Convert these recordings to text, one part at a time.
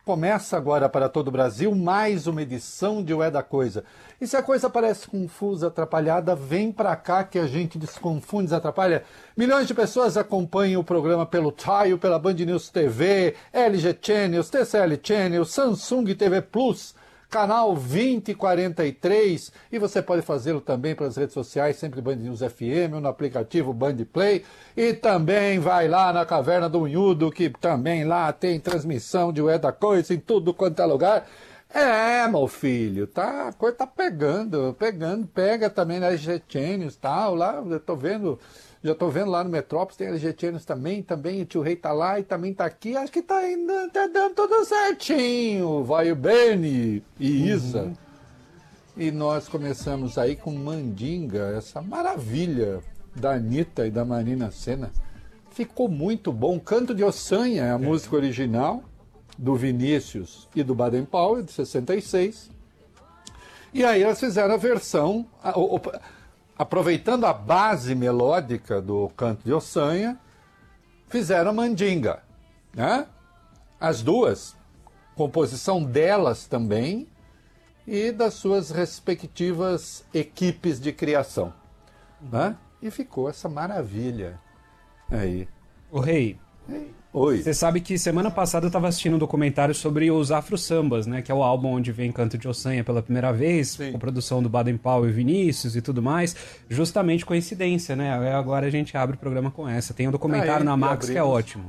Começa agora para todo o Brasil mais uma edição de O É da Coisa. E se a coisa parece confusa, atrapalhada, vem para cá que a gente desconfunde, desatrapalha. Milhões de pessoas acompanham o programa pelo Tile, pela Band News TV, LG Channels, TCL Channels, Samsung TV Plus, canal 2043, e você pode fazê-lo também pelas redes sociais, sempre Band News FM, ou no aplicativo Band Play, e também vai lá na Caverna do Unhudo, que também lá tem transmissão de O É da Coisa em tudo quanto é lugar. Meu filho, tá, a coisa tá pegando, pega também na LG Channels e tal, lá, eu tô vendo... Já tô vendo lá no Metrópolis, tem LG Channels também, o Tio Rei tá lá e também tá aqui, acho que tá dando tudo certinho, vai o Beni e Isa. E nós começamos aí com Mandinga, essa maravilha da Anitta e da Marina Sena. Ficou muito bom, Canto de Ossanha, a música original do Vinícius e do Baden Powell, de 66. E aí elas fizeram a versão... Aproveitando a base melódica do Canto de Ossanha, fizeram a Mandinga, né? As duas, composição delas também e das suas respectivas equipes de criação, né? E ficou essa maravilha aí. O Rei, oi. Você sabe que semana passada eu estava assistindo um documentário sobre os Afro Sambas, né? Que é o álbum onde vem Canto de Ossanha pela primeira vez, Sim. com produção do Baden Powell e Vinícius e tudo mais. Justamente coincidência, né? Agora a gente abre o programa com essa. Tem um documentário na Max que é ótimo.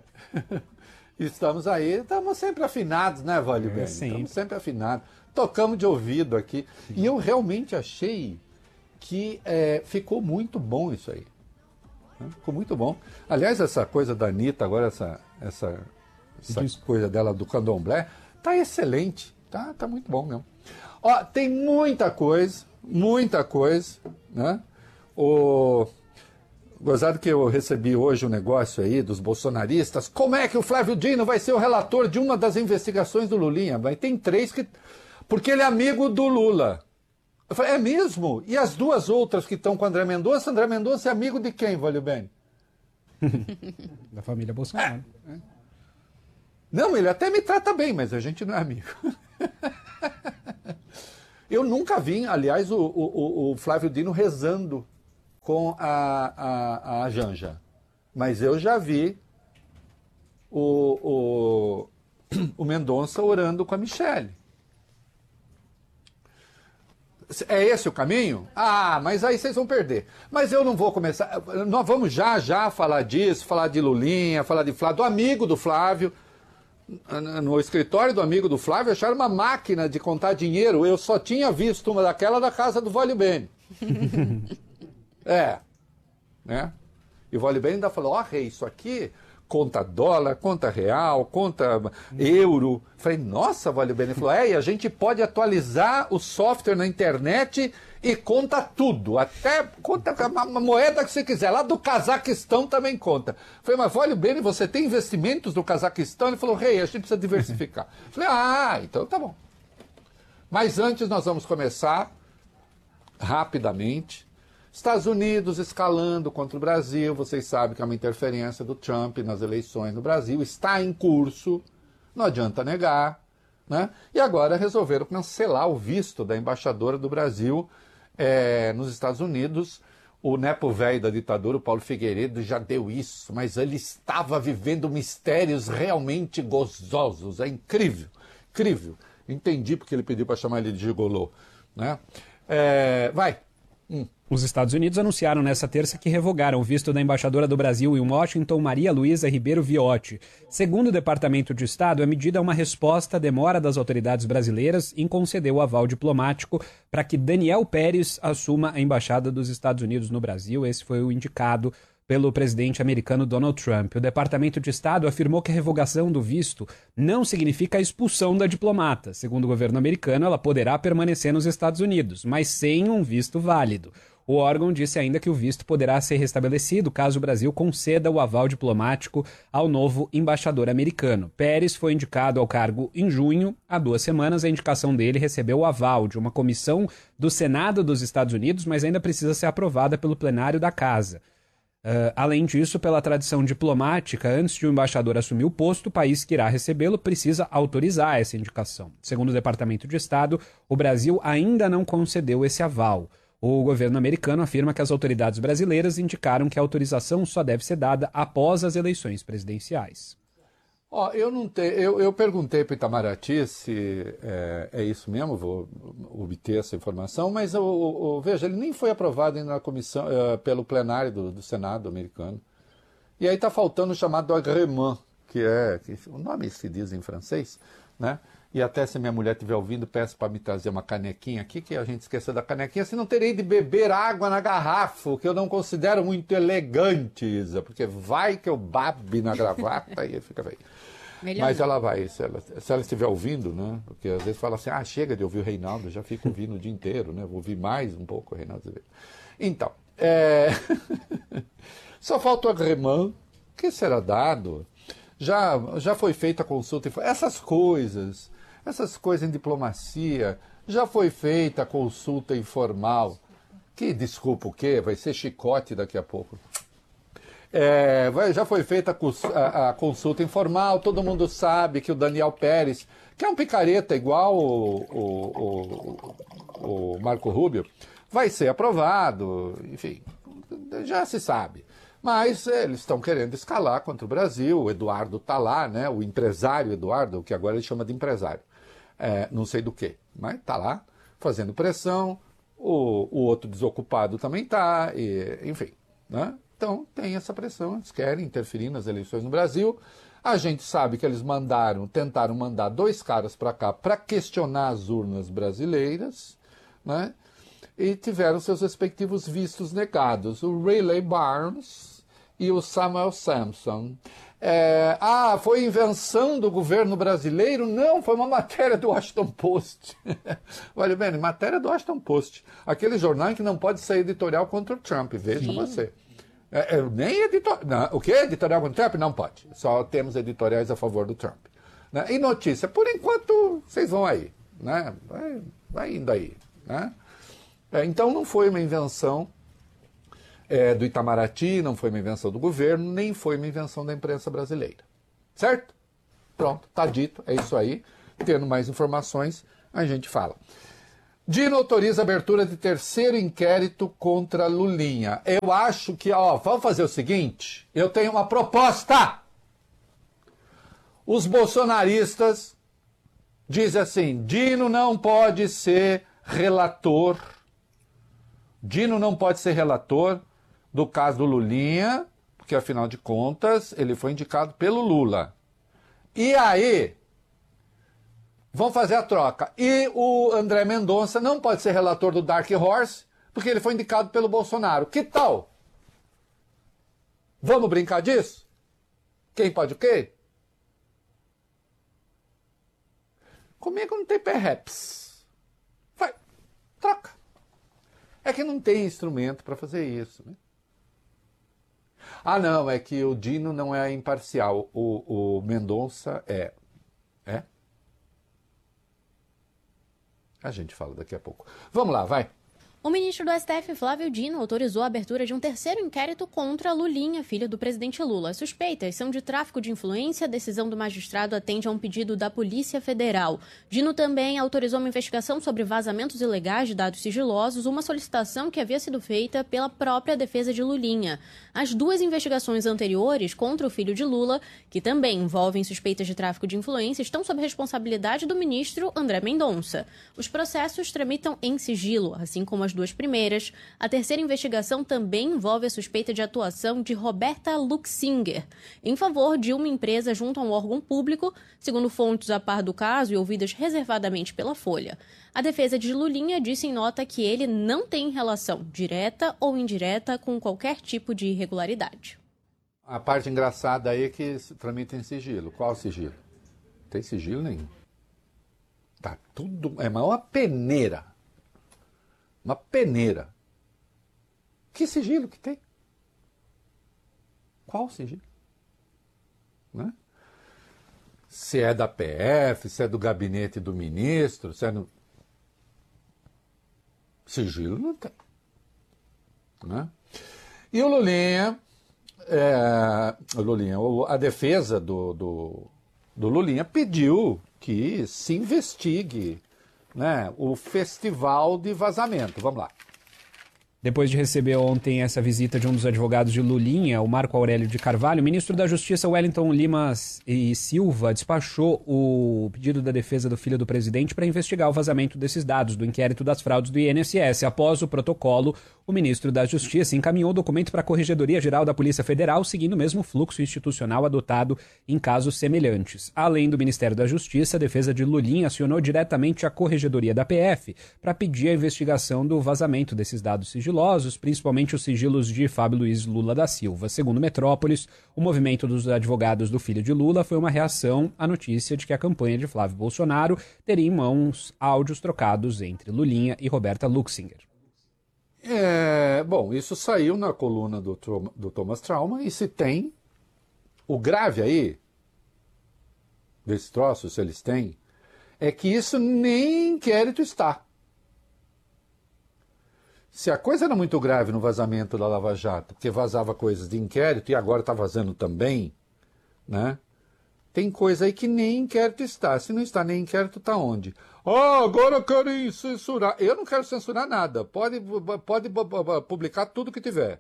Estamos aí, estamos sempre afinados, né, Vale Bem? Estamos sempre afinados. Tocamos de ouvido aqui. Sim. E eu realmente achei que ficou muito bom isso aí. Ficou muito bom. Aliás, essa coisa da Anitta, agora essa coisa dela do candomblé, tá excelente. Tá muito bom mesmo. Ó, tem muita coisa, né? Gozado que eu recebi hoje um negócio aí dos bolsonaristas. Como é que o Flávio Dino vai ser o relator de uma das investigações do Lulinha? Mas tem 3 que... Porque ele é amigo do Lula. Eu falei, é mesmo? E as 2 outras que estão com o André Mendonça? André Mendonça é amigo de quem, Valeu Bem? Da família Bolsonaro. Não, ele até me trata bem, mas a gente não é amigo. Eu nunca vi, aliás, o Flávio Dino rezando com a Janja. Mas eu já vi o Mendonça orando com a Michele. É esse o caminho? Mas aí vocês vão perder. Mas eu não vou começar. Nós vamos já falar disso, falar de Lulinha, falar de Flávio, do amigo do Flávio. No escritório do amigo do Flávio acharam uma máquina de contar dinheiro. Eu só tinha visto uma daquela da casa do Vale Bene. Né? E o Vale Bene ainda falou, Rei, isso aqui... Conta dólar, conta real, conta euro. Falei, nossa, Vale Bene. Ele falou, e a gente pode atualizar o software na internet e conta tudo. Até conta a moeda que você quiser. Lá do Cazaquistão também conta. Falei, mas Vale Bene, você tem investimentos no Cazaquistão? Ele falou, Rei, a gente precisa diversificar. Falei, então tá bom. Mas antes nós vamos começar rapidamente. Estados Unidos escalando contra o Brasil, vocês sabem que é uma interferência do Trump nas eleições no Brasil, está em curso, não adianta negar, né? E agora resolveram cancelar o visto da embaixadora do Brasil nos Estados Unidos. O nepo velho da ditadura, o Paulo Figueiredo, já deu isso, mas ele estava vivendo mistérios realmente gozosos, é incrível, incrível. Entendi porque ele pediu para chamar ele de gigolô, né? Os Estados Unidos anunciaram nesta terça que revogaram o visto da embaixadora do Brasil em Washington, Maria Luísa Ribeiro Viotti. Segundo o Departamento de Estado, a medida é uma resposta à demora das autoridades brasileiras em conceder o aval diplomático para que Daniel Pérez assuma a embaixada dos Estados Unidos no Brasil. Esse foi o indicado pelo presidente americano Donald Trump. O Departamento de Estado afirmou que a revogação do visto não significa a expulsão da diplomata. Segundo o governo americano, ela poderá permanecer nos Estados Unidos, mas sem um visto válido. O órgão disse ainda que o visto poderá ser restabelecido caso o Brasil conceda o aval diplomático ao novo embaixador americano. Pérez foi indicado ao cargo em junho. Há 2 semanas, a indicação dele recebeu o aval de uma comissão do Senado dos Estados Unidos, mas ainda precisa ser aprovada pelo plenário da Casa. Além disso, pela tradição diplomática, antes de o embaixador assumir o posto, o país que irá recebê-lo precisa autorizar essa indicação. Segundo o Departamento de Estado, o Brasil ainda não concedeu esse aval. O governo americano afirma que as autoridades brasileiras indicaram que a autorização só deve ser dada após as eleições presidenciais. Eu perguntei para o Itamaraty se é isso mesmo, vou obter essa informação, mas veja, ele nem foi aprovado ainda na comissão, pelo plenário do Senado americano. E aí está faltando o chamado agrément, que o nome se diz em francês, né? E até se minha mulher estiver ouvindo, peço para me trazer uma canequinha aqui, que a gente esqueceu da canequinha, se não terei de beber água na garrafa, o que eu não considero muito elegante, Isa, porque vai que eu babe na gravata e fica bem. Mas ela vai, se ela estiver ouvindo, né? Porque às vezes fala assim, chega de ouvir o Reinaldo, já fico ouvindo o dia inteiro, né? Vou ouvir mais um pouco o Reinaldo. Então, só falta o agrément, que será dado. Já foi feita a consulta, essas coisas em diplomacia, já foi feita a consulta informal, que, desculpa o quê? Vai ser chicote daqui a pouco. Já foi feita a consulta informal, todo mundo sabe que o Daniel Pérez, que é um picareta igual o Marco Rubio, vai ser aprovado, enfim, já se sabe. Mas eles estão querendo escalar contra o Brasil, o Eduardo está lá, né, o empresário Eduardo, que agora ele chama de empresário, não sei do que, mas está lá, fazendo pressão, o outro desocupado também está, enfim, né? Então, tem essa pressão, eles querem interferir nas eleições no Brasil. A gente sabe que eles tentaram mandar 2 caras para cá para questionar as urnas brasileiras, né? E tiveram seus respectivos vistos negados. O Riley Barnes e o Samuel Sampson. Foi invenção do governo brasileiro? Não, foi uma matéria do Washington Post. Olha bem, matéria do Washington Post. Aquele jornal que não pode ser editorial contra o Trump, veja você. Nem editorial. O quê? Editorial contra o Trump? Não pode. Só temos editoriais a favor do Trump. Né? E notícia, por enquanto, vocês vão aí. Né? Vai indo aí. Né? Então não foi uma invenção do Itamaraty, não foi uma invenção do governo, nem foi uma invenção da imprensa brasileira. Certo? Pronto, tá dito, é isso aí. Tendo mais informações, a gente fala. Dino autoriza a abertura de 3º inquérito contra Lulinha. Eu acho que, vamos fazer o seguinte, eu tenho uma proposta. Os bolsonaristas dizem assim, Dino não pode ser relator do caso do Lulinha, porque afinal de contas ele foi indicado pelo Lula. E aí, vão fazer a troca. E o André Mendonça não pode ser relator do Dark Horse, porque ele foi indicado pelo Bolsonaro. Que tal? Vamos brincar disso? Quem pode o quê? Comigo não tem perhaps. Vai, troca. É que não tem instrumento para fazer isso, né? Não, é que o Dino não é imparcial. O Mendonça é. A gente fala daqui a pouco. Vamos lá, vai. O ministro do STF, Flávio Dino, autorizou a abertura de um 3º inquérito contra Lulinha, filho do presidente Lula. As suspeitas são de tráfico de influência. A decisão do magistrado atende a um pedido da Polícia Federal. Dino também autorizou uma investigação sobre vazamentos ilegais de dados sigilosos, uma solicitação que havia sido feita pela própria defesa de Lulinha. As 2 investigações anteriores contra o filho de Lula, que também envolvem suspeitas de tráfico de influência, estão sob responsabilidade do ministro André Mendonça. Os processos tramitam em sigilo, assim como as 2 primeiras. A 3ª investigação também envolve a suspeita de atuação de Roberta Luxinger em favor de uma empresa junto a um órgão público, segundo fontes a par do caso e ouvidas reservadamente pela Folha. A defesa de Lulinha disse em nota que ele não tem relação direta ou indireta com qualquer tipo de irregularidade. A parte engraçada aí é que tramita em sigilo. Qual sigilo? Não tem sigilo nenhum. Tá tudo... É uma peneira. Uma peneira. Que sigilo que tem? Qual sigilo? Né? Se é da PF, se é do gabinete do ministro, se é no... Sigilo não tem. Né? E o Lulinha Lulinha, a defesa do Lulinha pediu que se investigue, né, o festival de vazamento. Vamos lá. Depois de receber ontem essa visita de um dos advogados de Lulinha, o Marco Aurélio de Carvalho, o ministro da Justiça, Wellington Lima e Silva, despachou o pedido da defesa do filho do presidente para investigar o vazamento desses dados do inquérito das fraudes do INSS. Após o protocolo, o ministro da Justiça encaminhou o documento para a Corregedoria-Geral da Polícia Federal, seguindo o mesmo fluxo institucional adotado em casos semelhantes. Além do Ministério da Justiça, a defesa de Lulinha acionou diretamente a Corregedoria da PF para pedir a investigação do vazamento desses dados sigilosos, principalmente os sigilos de Fábio Luiz Lula da Silva. Segundo Metrópolis, o movimento dos advogados do filho de Lula foi uma reação à notícia de que a campanha de Flávio Bolsonaro teria em mãos áudios trocados entre Lulinha e Roberta Luxinger. Bom, isso saiu na coluna do Thomas Trauman, e se tem, o grave aí, desse troço, se eles têm, é que isso nem inquérito está. Se a coisa era muito grave no vazamento da Lava Jato, porque vazava coisas de inquérito e agora está vazando também, né? Tem coisa aí que nem inquérito está. Se não está nem inquérito, está onde? Agora querem censurar. Eu não quero censurar nada. Pode publicar tudo que tiver.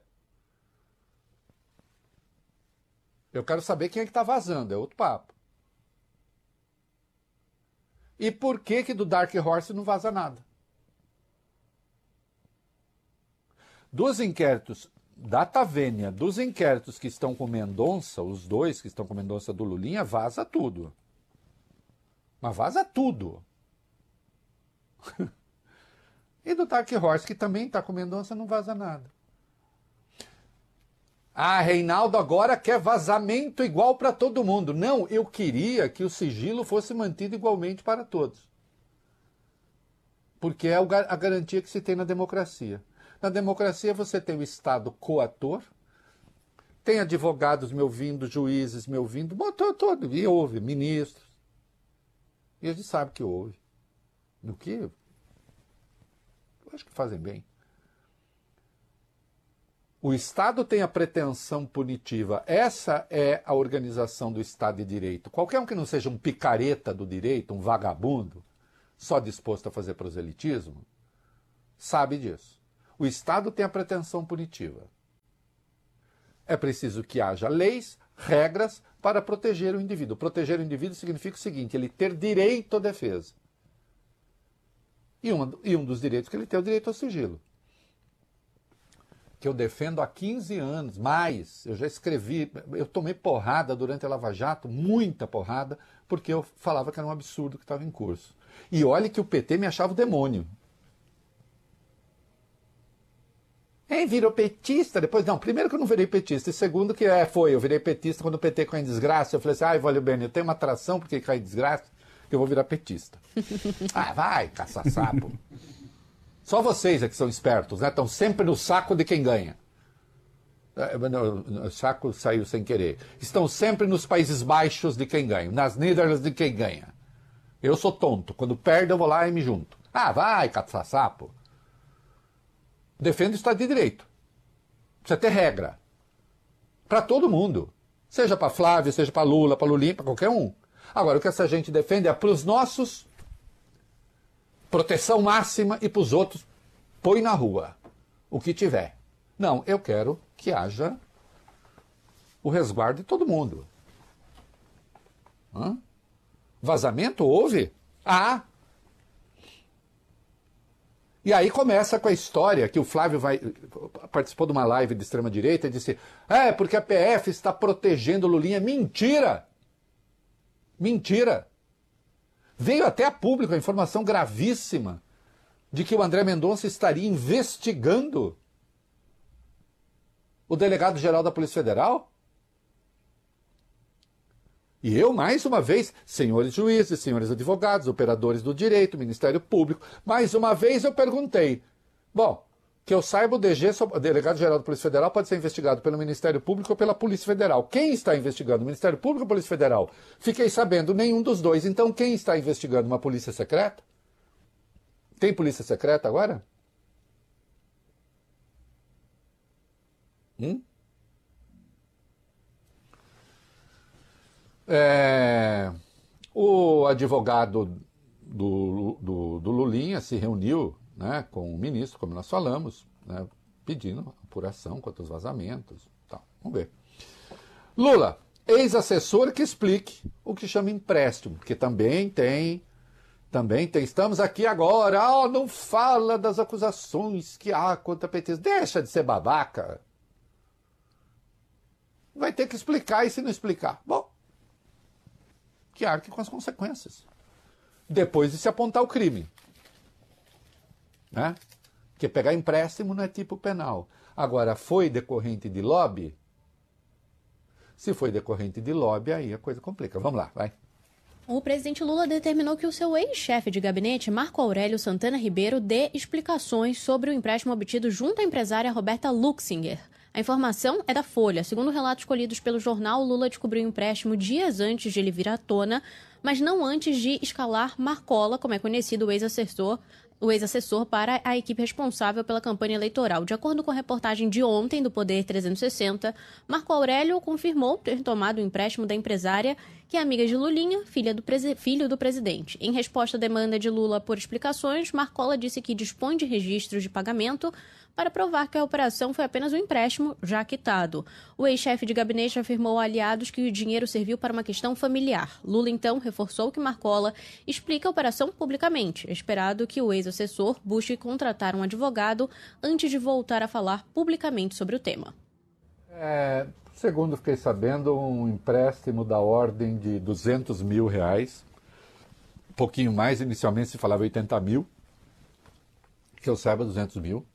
Eu quero saber quem é que está vazando. É outro papo. E por que do Dark Horse não vaza nada? Dos inquéritos da Vênia, dos inquéritos que estão com Mendonça, os dois que estão com Mendonça do Lulinha, vaza tudo. Mas vaza tudo. E do Dark Horse, que também está com Mendonça, não vaza nada. Reinaldo agora quer vazamento igual para todo mundo. Não, eu queria que o sigilo fosse mantido igualmente para todos. Porque é a garantia que se tem na democracia. Na democracia você tem o Estado coator, tem advogados me ouvindo, juízes me ouvindo, todo, e ouve, ministros. E a gente sabe que ouve. No que? Eu acho que fazem bem. O Estado tem a pretensão punitiva. Essa é a organização do Estado de Direito. Qualquer um que não seja um picareta do direito, um vagabundo, só disposto a fazer proselitismo, sabe disso. O Estado tem a pretensão punitiva. É preciso que haja leis, regras para proteger o indivíduo. Proteger o indivíduo significa o seguinte, ele ter direito à defesa. E um dos direitos que ele tem é o direito ao sigilo. Que eu defendo há 15 anos, mais. Eu já escrevi, eu tomei porrada durante a Lava Jato, muita porrada, porque eu falava que era um absurdo que estava em curso. E olhe que o PT me achava o demônio. Virou petista, depois não, primeiro que eu não virei petista, e segundo que eu virei petista quando o PT caiu em desgraça, eu falei assim, valeu bem, eu tenho uma atração porque cai em desgraça, que eu vou virar petista. Vai, caça-sapo. Só vocês é que são espertos, né? Estão sempre no saco de quem ganha. O saco saiu sem querer. Estão sempre nos Países Baixos de quem ganha, nas Netherlands de quem ganha. Eu sou tonto, quando perde eu vou lá e me junto. Vai, caça-sapo. Defende o Estado de Direito. Precisa ter regra. Para todo mundo. Seja para Flávio, seja para Lula, para Lulinha, para qualquer um. Agora, o que essa gente defende é para os nossos, proteção máxima, e para os outros, põe na rua. O que tiver. Não, eu quero que haja o resguardo de todo mundo. Vazamento houve? E aí começa com a história que o Flávio participou de uma live de extrema-direita e disse porque a PF está protegendo o Lulinha. Mentira! Mentira! Veio até a público a informação gravíssima de que o André Mendonça estaria investigando o delegado-geral da Polícia Federal. E eu, mais uma vez, senhores juízes, senhores advogados, operadores do direito, Ministério Público, mais uma vez eu perguntei, que eu saiba, o DG, o delegado-geral da Polícia Federal, pode ser investigado pelo Ministério Público ou pela Polícia Federal. Quem está investigando? O Ministério Público ou a Polícia Federal? Fiquei sabendo, nenhum dos dois. Então, quem está investigando? Uma polícia secreta? Tem polícia secreta agora? O advogado do Lulinha se reuniu, né, com o ministro, como nós falamos, né, pedindo apuração quanto aos vazamentos. Tá, vamos ver. Lula, ex-assessor, que explique o que chama empréstimo, porque também tem, estamos aqui agora, não fala das acusações que há contra PT. Deixa de ser babaca. Vai ter que explicar, e se não explicar, bom, que arque com as consequências. Depois de se apontar o crime. Né? Porque pegar empréstimo não é tipo penal. Agora, foi decorrente de lobby? Se foi decorrente de lobby, aí a coisa complica. Vamos lá, vai. O presidente Lula determinou que o seu ex-chefe de gabinete, Marco Aurélio Santana Ribeiro, dê explicações sobre o empréstimo obtido junto à empresária Roberta Luxinger. A informação é da Folha. Segundo relatos colhidos pelo jornal, Lula descobriu o empréstimo dias antes de ele vir à tona, mas não antes de escalar Marcola, como é conhecido o ex-assessor para a equipe responsável pela campanha eleitoral. De acordo com a reportagem de ontem do Poder 360, Marco Aurélio confirmou ter tomado o empréstimo da empresária, que é amiga de Lulinha, filho do presidente. Em resposta à demanda de Lula por explicações, Marcola disse que dispõe de registros de pagamento para provar que a operação foi apenas um empréstimo já quitado. O ex-chefe de gabinete afirmou a aliados que o dinheiro serviu para uma questão familiar. Lula, então, reforçou que Marcola explica a operação publicamente. É esperado que o ex-assessor busque contratar um advogado antes de voltar a falar publicamente sobre o tema. Segundo fiquei sabendo, um empréstimo da ordem de R$200 mil. Um pouquinho mais, inicialmente se falava 80 mil. Que eu saiba, 200 mil.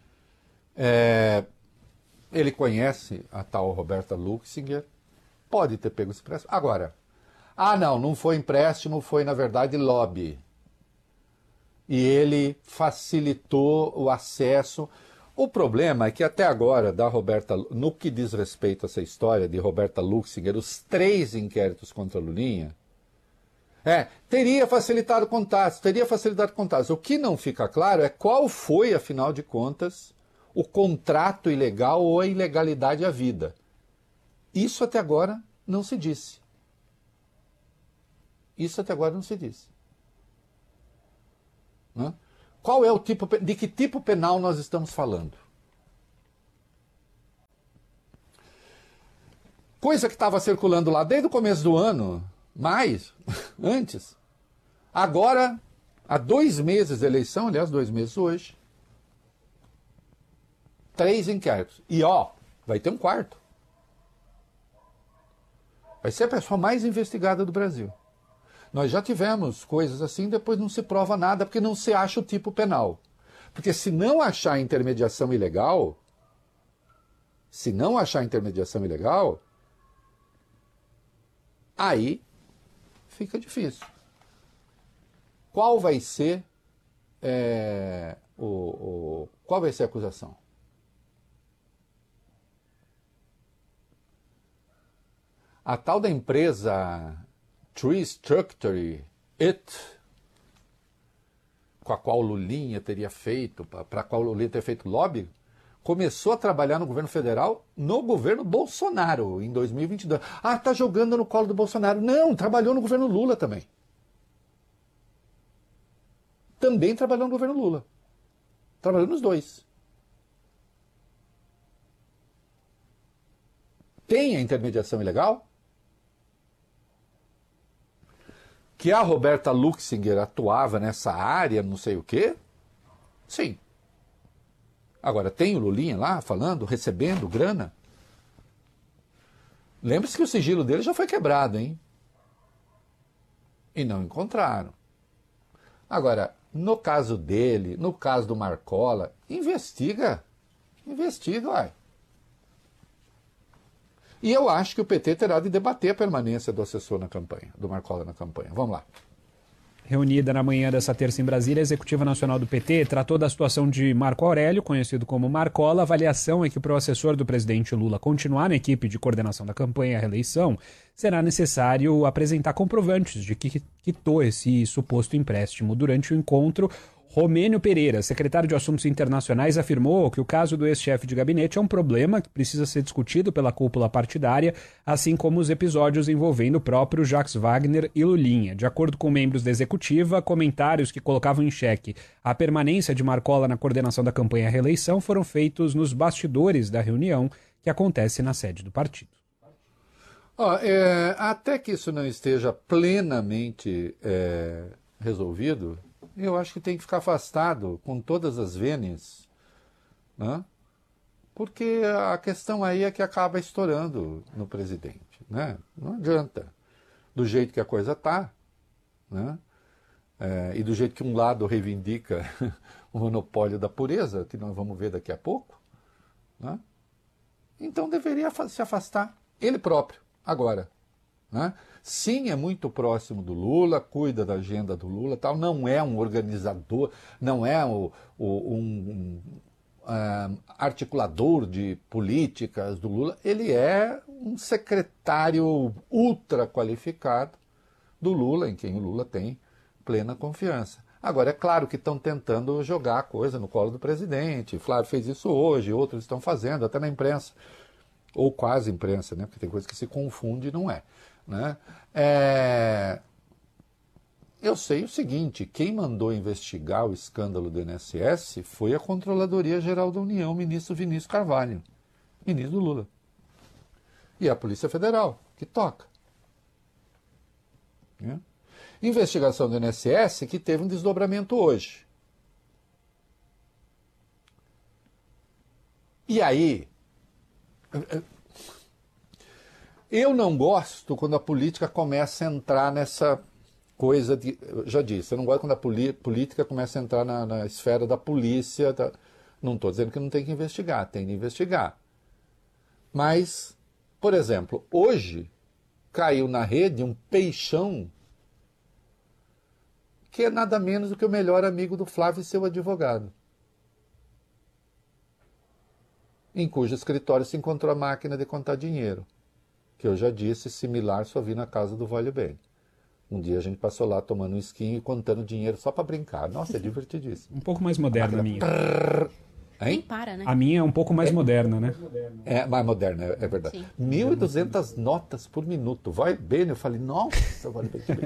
Ele conhece a tal Roberta Luxinger, pode ter pego esse empréstimo. Agora, não foi empréstimo, foi na verdade lobby. E ele facilitou o acesso. O problema é que até agora, no que diz respeito a essa história de Roberta Luxinger, os 3 inquéritos contra Lulinha, teria facilitado contatos. O que não fica claro é qual foi, afinal de contas, o contrato ilegal ou a ilegalidade à vida. Isso até agora não se disse. Né? Qual é de que tipo penal nós estamos falando? Coisa que estava circulando lá desde o começo do ano, antes. Agora, há 2 meses da eleição, aliás, 2 meses hoje, 3 inquéritos. E vai ter um 4º. Vai ser a pessoa mais investigada do Brasil. Nós já tivemos coisas assim, depois não se prova nada, porque não se acha o tipo penal. Porque se não achar intermediação ilegal, aí fica difícil. Qual vai ser qual vai ser a acusação? A tal da empresa Tree Structure, com a qual Lulinha teria feito, para a qual Lulinha teria feito lobby, começou a trabalhar no governo federal, no governo Bolsonaro, em 2022. Tá jogando no colo do Bolsonaro. Não, trabalhou no governo Lula também. Também trabalhou no governo Lula. Trabalhou nos 2. Tem a intermediação ilegal? Que a Roberta Luxinger atuava nessa área, não sei o quê? Sim. Agora, tem o Lulinha lá falando, recebendo grana? Lembre-se que o sigilo dele já foi quebrado, hein? E não encontraram. Agora, no caso dele, no caso do Marcola, investiga, uai. E eu acho que o PT terá de debater a permanência do assessor na campanha, do Marcola na campanha. Vamos lá. Reunida na manhã dessa terça em Brasília, a Executiva Nacional do PT tratou da situação de Marco Aurélio, conhecido como Marcola. A avaliação é que para o assessor do presidente Lula continuar na equipe de coordenação da campanha e a reeleição, será necessário apresentar comprovantes de que quitou esse suposto empréstimo. Durante o encontro, Romênio Pereira, secretário de Assuntos Internacionais, afirmou que o caso do ex-chefe de gabinete é um problema que precisa ser discutido pela cúpula partidária, assim como os episódios envolvendo o próprio Jacques Wagner e Lulinha. De acordo com membros da executiva, comentários que colocavam em xeque a permanência de Marcola na coordenação da campanha à reeleição foram feitos nos bastidores da reunião que acontece na sede do partido. Até que isso não esteja plenamente resolvido, eu acho que tem que ficar afastado com todas as vênias, né? Porque a questão aí é que acaba estourando no presidente, né? Não adianta. Do jeito que a coisa está, né? E do jeito que um lado reivindica o monopólio da pureza, que nós vamos ver daqui a pouco, né? Então deveria se afastar ele próprio, agora, né? Sim, é muito próximo do Lula, cuida da agenda do Lula, tal, não é um organizador, não é um articulador de políticas do Lula, ele é um secretário ultra qualificado do Lula, em quem o Lula tem plena confiança. Agora, é claro que estão tentando jogar a coisa no colo do presidente, Flávio fez isso hoje, outros estão fazendo, até na imprensa, ou quase imprensa, né? Porque tem coisa que se confunde e não é. Né? Eu sei o seguinte, quem mandou investigar o escândalo do INSS foi a Controladoria Geral da União, o ministro Vinícius Carvalho, ministro do Lula. E a Polícia Federal, que toca. Né? Investigação do INSS que teve um desdobramento hoje. E aí... Eu não gosto quando a política começa a entrar nessa coisa de... Eu já disse, eu não gosto quando a política começa a entrar na esfera da polícia. Não estou dizendo que não tem que investigar, tem que investigar. Mas, por exemplo, hoje caiu na rede um peixão que é nada menos do que o melhor amigo do Flávio e seu advogado, em cujo escritório se encontrou a máquina de contar dinheiro, que eu já disse, similar, só vi na casa do Vale Bem. Um dia a gente passou lá tomando um esquinho e contando dinheiro só para brincar. Nossa, é divertidíssimo. Um pouco mais moderna a minha. Nem para, né? A minha é um pouco mais moderna, né? É mais moderna, é verdade. Sim. 1.200 notas por minuto. Vai bem, eu falei, nossa, Vale Bem, que bem.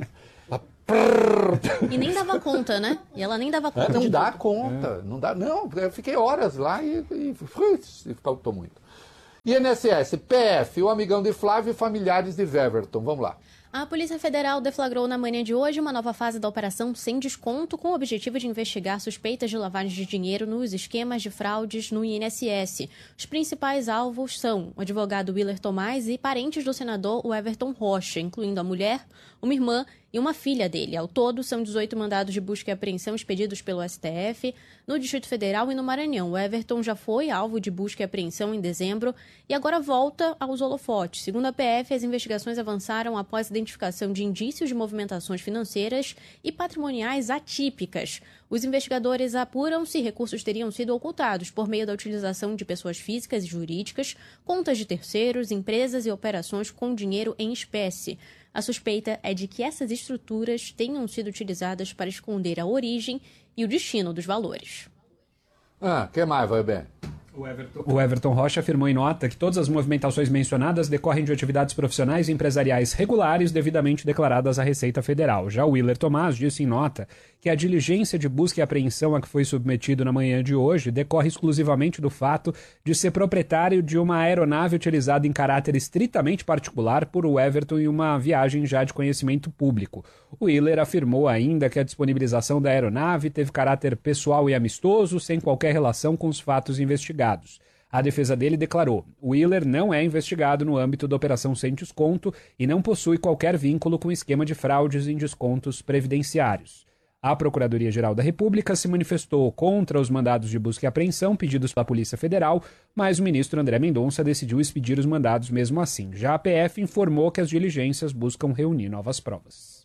E nem dava conta, né? E ela nem dava conta. Não dá conta, não dá. Não, eu fiquei horas lá e faltou muito. INSS, PF, o amigão de Flávio e familiares de Weverton. Vamos lá. A Polícia Federal deflagrou na manhã de hoje uma nova fase da Operação Sem Desconto com o objetivo de investigar suspeitas de lavagem de dinheiro nos esquemas de fraudes no INSS. Os principais alvos são o advogado Willer Tomás e parentes do senador Everton Rocha, incluindo a mulher, uma irmã e uma filha dele. Ao todo, são 18 mandados de busca e apreensão expedidos pelo STF no Distrito Federal e no Maranhão. O Everton já foi alvo de busca e apreensão em dezembro e agora volta aos holofotes. Segundo a PF, as investigações avançaram após a identificação de indícios de movimentações financeiras e patrimoniais atípicas. Os investigadores apuram se recursos teriam sido ocultados por meio da utilização de pessoas físicas e jurídicas, contas de terceiros, empresas e operações com dinheiro em espécie. A suspeita é de que essas estruturas tenham sido utilizadas para esconder a origem e o destino dos valores. Que mais, vai bem? O Everton Rocha afirmou em nota que todas as movimentações mencionadas decorrem de atividades profissionais e empresariais regulares devidamente declaradas à Receita Federal. Já o Willer Tomás disse em nota que a diligência de busca e apreensão a que foi submetido na manhã de hoje decorre exclusivamente do fato de ser proprietário de uma aeronave utilizada em caráter estritamente particular por o Everton em uma viagem já de conhecimento público. O Willer afirmou ainda que a disponibilização da aeronave teve caráter pessoal e amistoso, sem qualquer relação com os fatos investigados. A defesa dele declarou: o Willer não é investigado no âmbito da Operação Sem Desconto e não possui qualquer vínculo com o esquema de fraudes em descontos previdenciários. A Procuradoria-Geral da República se manifestou contra os mandados de busca e apreensão pedidos pela Polícia Federal, mas o ministro André Mendonça decidiu expedir os mandados mesmo assim. Já a PF informou que as diligências buscam reunir novas provas.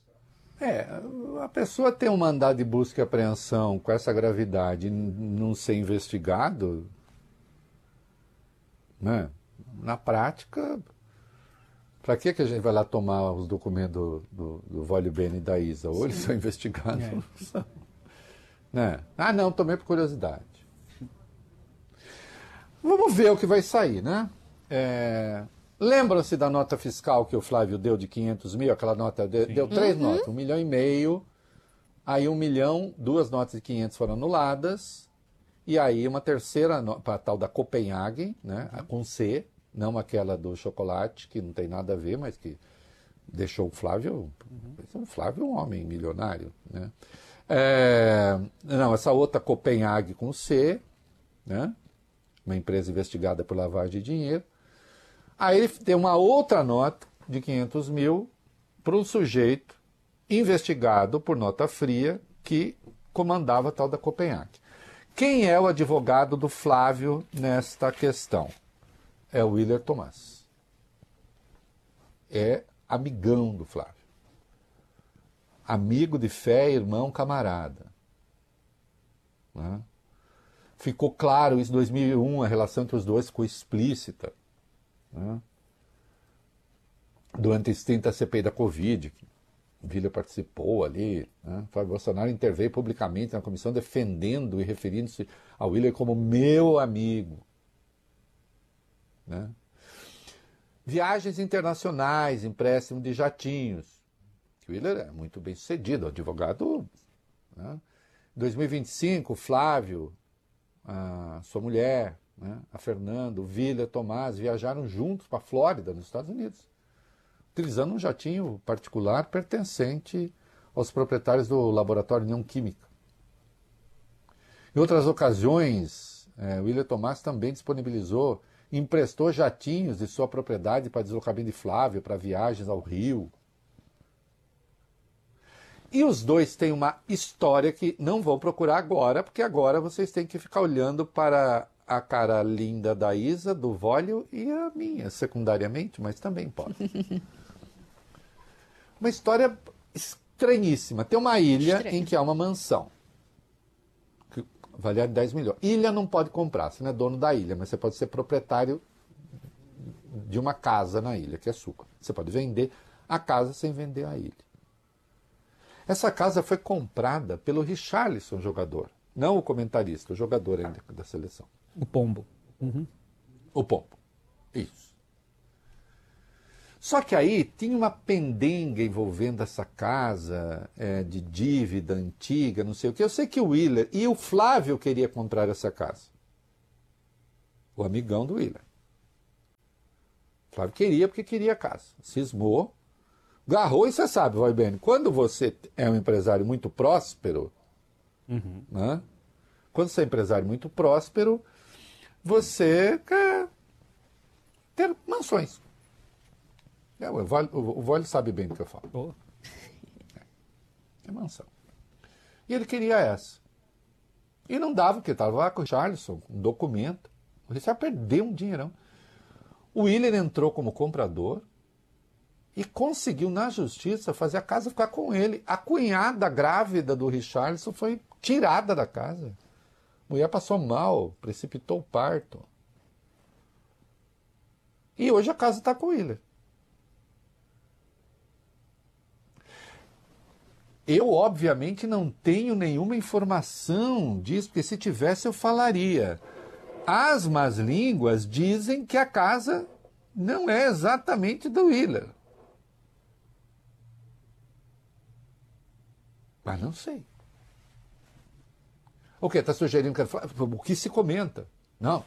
A pessoa tem um mandado de busca e apreensão com essa gravidade e não ser investigado, né? Na prática, para que a gente vai lá tomar os documentos do Vale Bene e da Isa? Ou eles são investigados ou não são. Né? Ah, não, também por curiosidade. Vamos ver o que vai sair, né? Lembram-se da nota fiscal que o Flávio deu de 500 mil? Aquela nota, deu 3 notas, 1,5 milhão. Aí 1 milhão, 2 notas de 500 foram anuladas. E aí uma terceira, para a tal da Copenhague, né? Com C, não aquela do chocolate, que não tem nada a ver, mas que deixou o Flávio... O Flávio é um homem milionário, né? Não, essa outra Copenhague com C, né? Uma empresa investigada por lavagem de dinheiro. Aí ele tem uma outra nota de 500 mil para um sujeito investigado por nota fria que comandava a tal da Copenhague. Quem é o advogado do Flávio nesta questão? É o Willer Tomás. É amigão do Flávio. Amigo de fé, irmão, camarada. Né? Ficou claro isso em 2001, a relação entre os dois ficou explícita. Né? Durante a extinta CPI da Covid, que o Willer participou ali, né? Flávio Bolsonaro interveio publicamente na comissão defendendo e referindo-se ao Willer como meu amigo. Né? Viagens internacionais, empréstimo de jatinhos. O Willer é muito bem sucedido, advogado. Né? Em 2025, Flávio, a sua mulher, né? A Fernanda, o Willer, Tomás, viajaram juntos para a Flórida, nos Estados Unidos, utilizando um jatinho particular pertencente aos proprietários do laboratório União Química. Em outras ocasiões, o Willer Tomás também disponibilizou e emprestou jatinhos de sua propriedade para deslocamento de Flávio, para viagens ao Rio. E os dois têm uma história que não vou procurar agora, porque agora vocês têm que ficar olhando para a cara linda da Isa, do Vólio, e a minha, secundariamente, mas também pode. Uma história estranhíssima. Tem uma ilha em que há uma mansão, que valia 10 milhões. Ilha não pode comprar, você não é dono da ilha, mas você pode ser proprietário de uma casa na ilha, que é sua. Você pode vender a casa sem vender a ilha. Essa casa foi comprada pelo Richarlison, jogador. Não o comentarista, o jogador ainda da seleção. O Pombo. Uhum. O Pombo. Isso. Só que aí tinha uma pendenga envolvendo essa casa, de dívida antiga, não sei o quê. Eu sei que o Willer e o Flávio queria comprar essa casa. O amigão do Willer. O Flávio queria porque queria a casa. Cismou. Garrou, e você sabe, vai bem, quando você é um empresário muito próspero, né? Quando você é empresário muito próspero, você quer ter mansões. O Vólio sabe bem do que eu falo. Oh. É mansão. E ele queria essa. E não dava, porque estava lá com o Richarlison, com um documento. O Richarlison perdeu um dinheirão. O Willer entrou como comprador e conseguiu, na justiça, fazer a casa ficar com ele. A cunhada grávida do Richarlison foi tirada da casa. A mulher passou mal, precipitou o parto. E hoje a casa está com o Willer. Eu, obviamente, não tenho nenhuma informação disso, porque se tivesse eu falaria. As más línguas dizem que a casa não é exatamente do Willer. Mas não sei. O que? Está sugerindo que... O que se comenta? Não.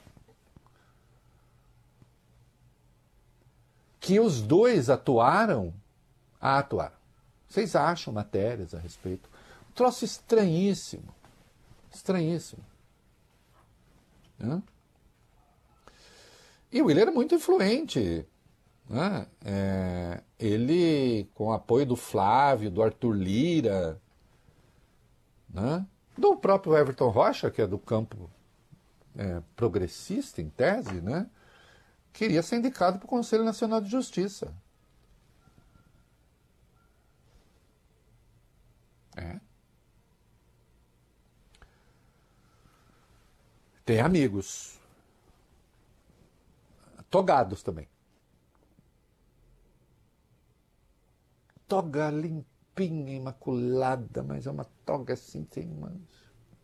Que os dois atuaram? Atuaram. Vocês acham matérias a respeito? Um troço estranhíssimo. Estranhíssimo. Né? E o Willer é muito influente. Né? Ele, com o apoio do Flávio, do Arthur Lira... Né? Do próprio Everton Rocha, que é do campo progressista, em tese, né? Queria ser indicado para o Conselho Nacional de Justiça. Tem amigos. Togados também. Toga limpinha, imaculada, mas é uma toga assim sem mancha.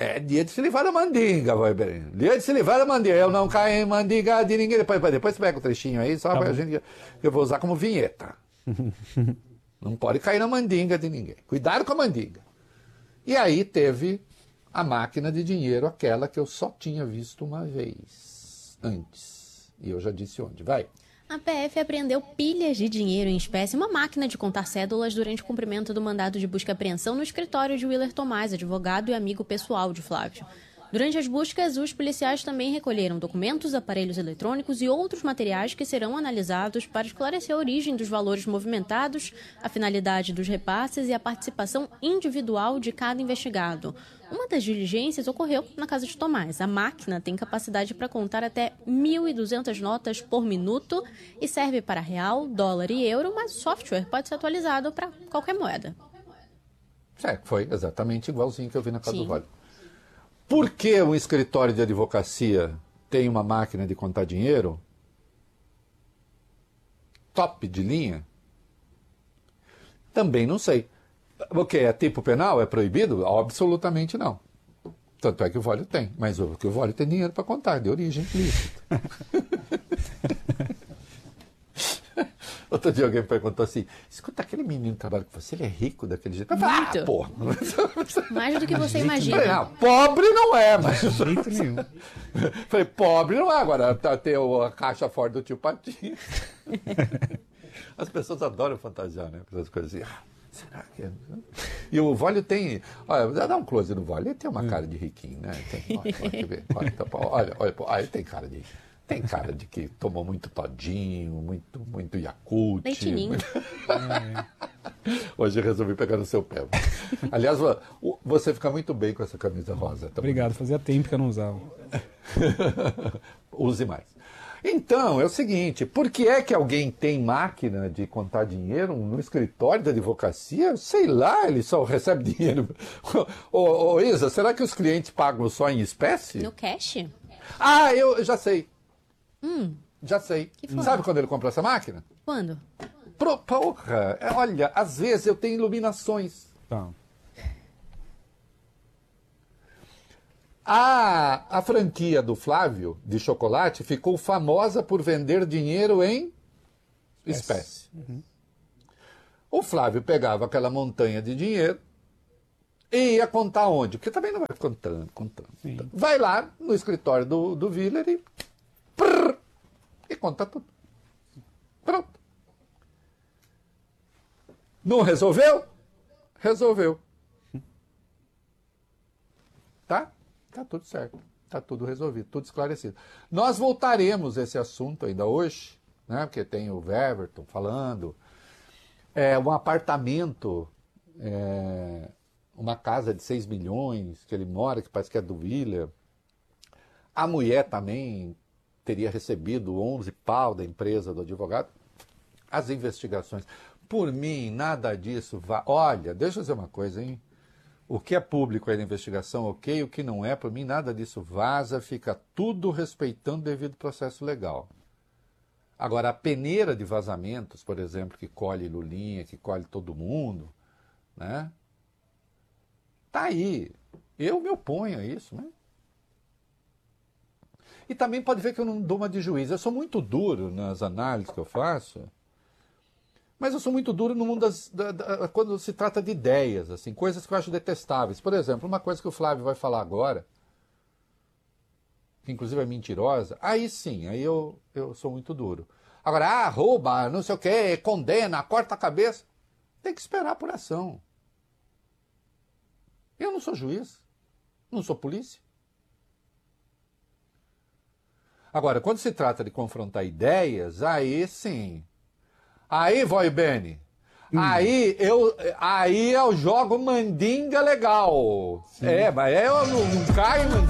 É dia de se livrar da mandinga, vai bem. Dia de se livrar da mandinga. Eu não caio em mandinga de ninguém. Depois você pega o trechinho aí, só pra gente. Eu vou usar como vinheta. Não pode cair na mandinga de ninguém. Cuidado com a mandinga. E aí teve a máquina de dinheiro, aquela que eu só tinha visto uma vez antes. E eu já disse onde. Vai. A PF apreendeu pilhas de dinheiro em espécie, uma máquina de contar cédulas durante o cumprimento do mandado de busca e apreensão no escritório de Willer Tomás, advogado e amigo pessoal de Flávio. Durante as buscas, os policiais também recolheram documentos, aparelhos eletrônicos e outros materiais que serão analisados para esclarecer a origem dos valores movimentados, a finalidade dos repasses e a participação individual de cada investigado. Uma das diligências ocorreu na casa de Tomás. A máquina tem capacidade para contar até 1.200 notas por minuto e serve para real, dólar e euro, mas o software pode ser atualizado para qualquer moeda. Foi exatamente igualzinho que eu vi na casa do Vale. Por que um escritório de advocacia tem uma máquina de contar dinheiro? Top de linha? Também não sei. O que? É tipo penal? É proibido? Absolutamente não. Tanto é que o Vale tem. Mas o que o Vale tem dinheiro para contar, de origem ilícita. Outro dia alguém me perguntou assim, escuta, aquele menino que trabalha com você, ele é rico daquele jeito? Eu falei, pô. Mais do que você imagina. Não, pobre não é, mas... De jeito nenhum. Falei, pobre não é, agora ter a caixa forte do tio Patinho. As pessoas adoram fantasiar, né? Essas coisas assim, será que é? E o Vólio tem... Olha, dá um close no Vólio, ele tem uma cara de riquinho, né? Tem, pode ver. Olha, ele tem cara de riquinho. Tem cara de que tomou muito todinho, muito Yakult. Leitinho. Hoje eu resolvi pegar no seu pé. Aliás, você fica muito bem com essa camisa rosa. Tá? Obrigado, fazia tempo que eu não usava. Use mais. Então, é o seguinte, por que é que alguém tem máquina de contar dinheiro no escritório da advocacia? Sei lá, ele só recebe dinheiro. Ô, Isa, será que os clientes pagam só em espécie? No cash? Ah, eu já sei. Já sei. Sabe quando ele comprou essa máquina? Quando? Porra, olha, às vezes eu tenho iluminações. Tá. A franquia do Flávio, de chocolate, ficou famosa por vender dinheiro em espécie. O Flávio pegava aquela montanha de dinheiro e ia contar onde? Porque também não vai contando. Vai lá no escritório do Willer e conta tudo. Pronto. Não resolveu? Resolveu. Tá? Tá tudo certo. Tá tudo resolvido, tudo esclarecido. Nós voltaremos a esse assunto ainda hoje, né? Porque tem o Weverton falando. Um apartamento, uma casa de 6 milhões que ele mora, que parece que é do Willer. A mulher também teria recebido 11 pau da empresa do advogado. As investigações. Por mim, nada disso vai... Olha, deixa eu dizer uma coisa, hein? O que é público aí na investigação, ok. O que não é, por mim, nada disso vaza. Fica tudo respeitando o devido processo legal. Agora, a peneira de vazamentos, por exemplo, que colhe Lulinha, que colhe todo mundo, né? Tá aí. Eu me oponho a isso, né? E também pode ver que eu não dou uma de juiz. Eu sou muito duro nas análises que eu faço, mas eu sou muito duro no mundo quando se trata de ideias, assim, coisas que eu acho detestáveis. Por exemplo, uma coisa que o Flávio vai falar agora, que inclusive é mentirosa, aí sim, aí eu sou muito duro. Agora, rouba, não sei o quê, condena, corta a cabeça. Tem que esperar a apuração. Eu não sou juiz, não sou polícia. Agora, quando se trata de confrontar ideias, aí sim. Aí, vai, Beni. Aí eu jogo mandinga legal. Sim. Mas eu não caio mandinga.